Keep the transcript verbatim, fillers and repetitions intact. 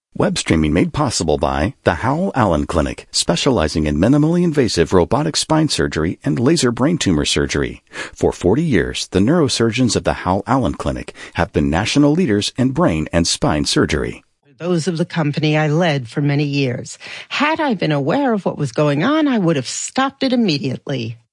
Web streaming made possible by the Howell Allen Clinic, specializing in minimally invasive robotic spine surgery and laser brain tumor surgery. For forty years, the neurosurgeons of the Howell Allen Clinic have been national leaders in brain and spine surgery. Those of the company I led for many years. Had I been aware of what was going on, I would have stopped it immediately.